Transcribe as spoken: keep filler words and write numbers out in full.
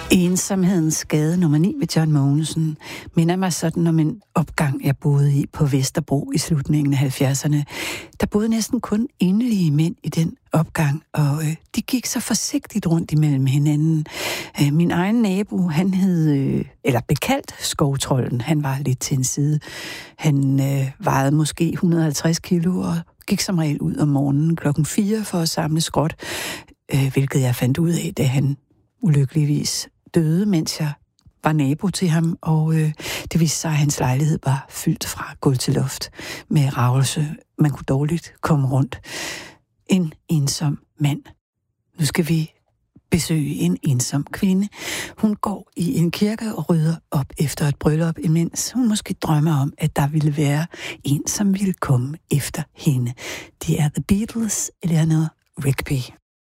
Ensomhedens skade nummer ni ved John Mogensen minder mig sådan om en opgang, jeg boede i på Vesterbro i slutningen af halvfjerdserne. Der boede næsten kun enlige mænd i den opgang, og øh, de gik så forsigtigt rundt imellem hinanden. Øh, min egen nabo, han hed, øh, eller blev kaldt Skovtrollen, han var lidt til en side. Han øh, vejede måske et hundrede og halvtreds kilo og gik som regel ud om morgenen klokken fire for at samle skrot, øh, hvilket jeg fandt ud af, da han ulykkeligvis døde, mens jeg var nabo til ham, og øh, det viste sig, at hans lejlighed var fyldt fra gulv til loft med ravelse. Man kunne dårligt komme rundt. En ensom mand. Nu skal vi besøge en ensom kvinde. Hun går i en kirke og rydder op efter et bryllup, imens hun måske drømmer om, at der ville være en, som ville komme efter hende. Det er The Beatles, Eleanor Rigby.